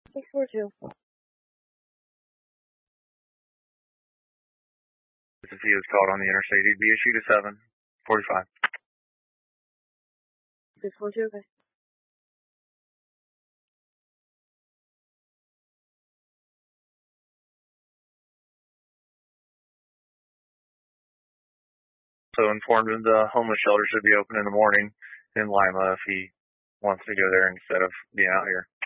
642. If he was caught on the interstate, he'd be issued a 745. 642, okay. So informed him the homeless shelter should be open in the morning in Lima if he wants to go there instead of being out here.